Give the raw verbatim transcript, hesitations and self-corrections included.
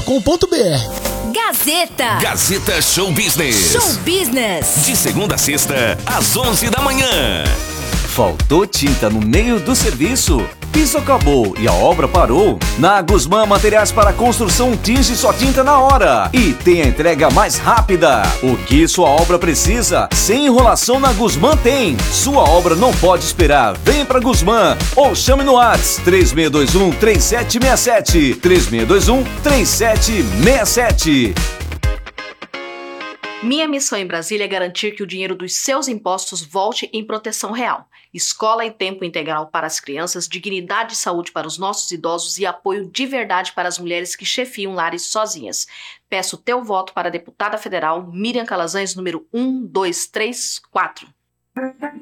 com ponto b r. Gazeta. Gazeta Show Business. Show Business. De segunda a sexta, às onze da manhã. Faltou tinta no meio do serviço? Piso acabou e a obra parou? Na Guzmã Materiais para Construção tinge sua tinta na hora e tem a entrega mais rápida. O que sua obra precisa? Sem enrolação na Guzmã tem. Sua obra não pode esperar. Vem pra Guzmã ou chame no WhatsApp três seis dois um, três sete seis sete, três seis dois um, três sete seis sete. Minha missão em Brasília é garantir que o dinheiro dos seus impostos volte em proteção real. Escola e tempo integral para as crianças, dignidade e saúde para os nossos idosos e apoio de verdade para as mulheres que chefiam lares sozinhas. Peço teu voto para a deputada federal Miriam Calazans, número um dois três quatro.